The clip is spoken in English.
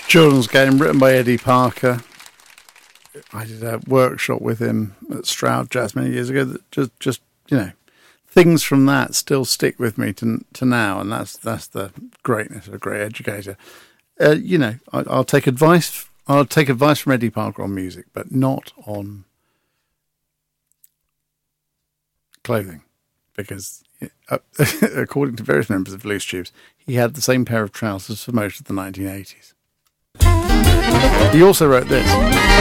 Children's Game, written by Eddie Parker. I did a workshop with him at Stroud Jazz many years ago. That just things from that still stick with me to now, and that's the greatness of a great educator. I'll take advice. I'll take advice from Eddie Parker on music, but not on clothing, because according to various members of Loose Tubes, he had the same pair of trousers for most of the 1980s. He also wrote this.